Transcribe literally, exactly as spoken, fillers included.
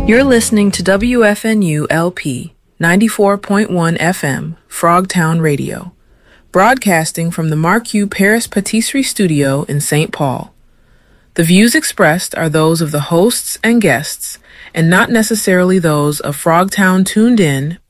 You're listening to W F N U L P ninety-four point one F M, Frogtown Radio, broadcasting from the Marquis Paris Patisserie Studio in Saint Paul. The views expressed are those of the hosts and guests, and not necessarily those of Frogtown Tuned In,